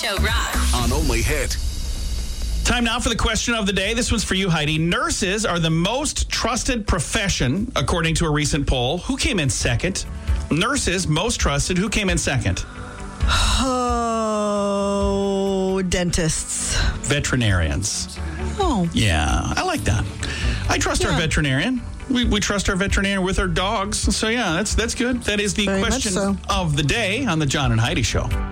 Show rocks. On Only Hit. Time now for the question of the day. This one's for you, Heidi. Nurses are the most trusted profession, according to a recent poll. Who came in second? Nurses, most trusted. Who came in second? Oh, dentists. Veterinarians. Oh. Yeah, I like that. I trust our veterinarian. We trust our veterinarian with our dogs. So, yeah, that's good. That is the Very question much so. of the day on the John and Heidi Show.